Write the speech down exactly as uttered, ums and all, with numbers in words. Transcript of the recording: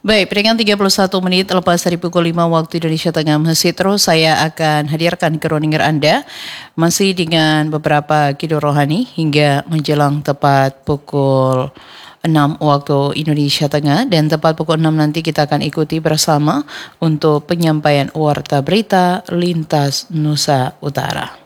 Baik, peringatan tiga puluh satu menit lepas dari pukul lima waktu Indonesia Tengah, masih terus saya akan hadirkan keroninger Anda masih dengan beberapa kidul rohani hingga menjelang tepat pukul enam waktu Indonesia Tengah, dan tepat pukul enam nanti kita akan ikuti bersama untuk penyampaian warta berita lintas Nusa Utara.